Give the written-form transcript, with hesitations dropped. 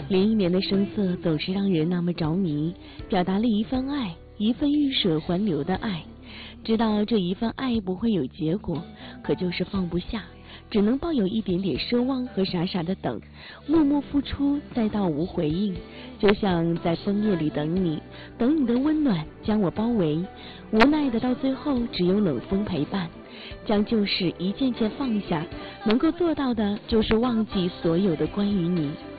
林忆莲的声色总是让人那么着迷，表达了一份爱，一份欲舍还留的爱。知道这一份爱不会有结果，可就是放不下，只能抱有一点点奢望和傻傻的等，默默付出再到无回应，就像在枫叶里等你，等你的温暖将我包围，无奈的到最后只有冷风陪伴，将旧事一件件放下，能够做到的就是忘记所有的关于你。